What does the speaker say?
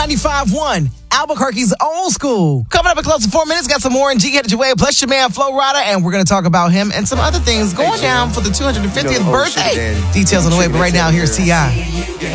95.1, Albuquerque's old school. Coming up in close to 4 minutes, got some more in G headed your way, plus your man Flo Rida, and we're going to talk about him and some other things going down for the 250th birthday. Details on the way, but right now, here's T.I.